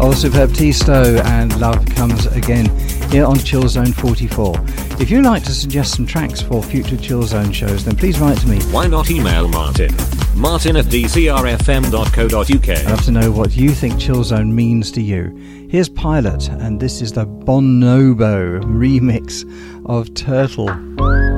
Superb Tisto and Love Comes Again here on Chill Zone 44. If you'd like to suggest some tracks for future Chill Zone shows, then please write to me. Why not email martin@dcrfm.co.uk. I'd love to know what you think Chill Zone means to you. Here's Pilot, and this is the Bonobo remix of Turtle.